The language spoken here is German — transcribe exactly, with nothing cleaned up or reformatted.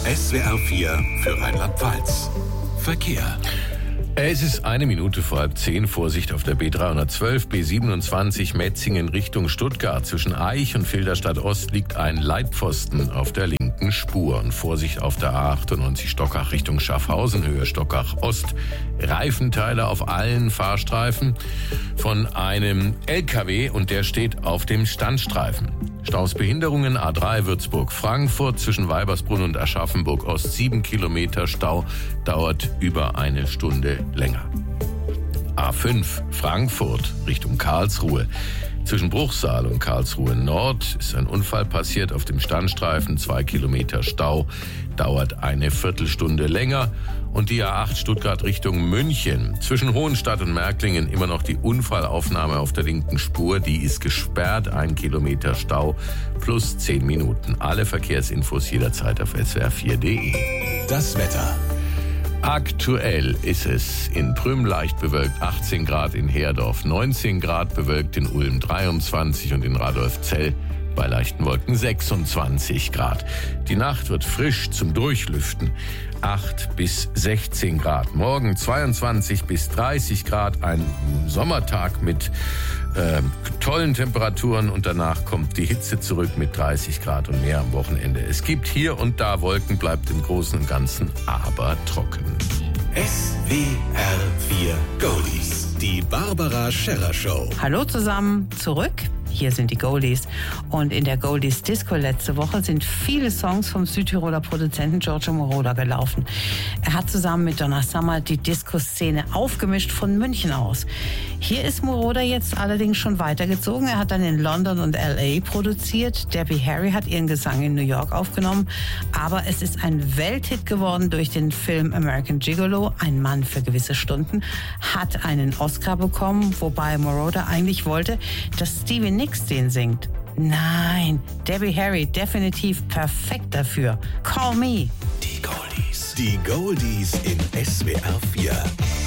S W R vier für Rheinland-Pfalz. Verkehr. Es ist eine Minute vor halb zehn. Vorsicht auf der B dreihundertzwölf, B siebenundzwanzig Metzingen Richtung Stuttgart. Zwischen Aich und Filderstadt Ost liegt ein Leitpfosten auf der linken Spur. Und Vorsicht auf der A achtundneunzig Stockach Richtung Schaffhausen, Höhe Stockach Ost. Reifenteile auf allen Fahrstreifen von einem L K W und der steht auf dem Standstreifen. Staus Behinderungen A drei Würzburg-Frankfurt zwischen Weibersbrunn und Aschaffenburg Ost. Sieben Kilometer Stau, dauert über eine Stunde länger. A fünf Frankfurt Richtung Karlsruhe. Zwischen Bruchsal und Karlsruhe Nord ist ein Unfall passiert auf dem Standstreifen. Zwei Kilometer Stau, dauert eine Viertelstunde länger. Und die A acht Stuttgart Richtung München. Zwischen Hohenstadt und Märklingen immer noch die Unfallaufnahme auf der linken Spur. Die ist gesperrt. Ein Kilometer Stau plus zehn Minuten. Alle Verkehrsinfos jederzeit auf S W R vier punkt de. Das Wetter. Aktuell ist es in Prüm leicht bewölkt, achtzehn Grad in Herdorf, neunzehn Grad bewölkt in Ulm, dreiundzwanzig und in Radolfzell bei leichten Wolken sechsundzwanzig Grad. Die Nacht wird frisch zum Durchlüften, acht bis sechzehn Grad. Morgen zweiundzwanzig bis dreißig Grad, ein Sommertag mit äh, tollen Temperaturen und danach kommt die Hitze zurück mit dreißig Grad und mehr am Wochenende. Es gibt hier und da Wolken, bleibt im Großen und Ganzen aber trocken. S W R vier Goldies. Die Barbara Scherrer Show. Hallo zusammen, zurück. Hier sind die Goldies. Und in der Goldies Disco letzte Woche sind viele Songs vom Südtiroler Produzenten Giorgio Moroder gelaufen. Er hat zusammen mit Donna Summer die Disco-Szene aufgemischt von München aus. Hier ist Moroder jetzt allerdings schon weitergezogen. Er hat dann in London und L A produziert. Debbie Harry hat ihren Gesang in New York aufgenommen. Aber es ist ein Welthit geworden durch den Film American Gigolo. Ein Mann für gewisse Stunden hat einen Oscar bekommen, wobei Moroder eigentlich wollte, dass Stevie Nicks den singt. Nein, Debbie Harry definitiv perfekt dafür. Call me. Die Goldies. Die Goldies in S W R vier.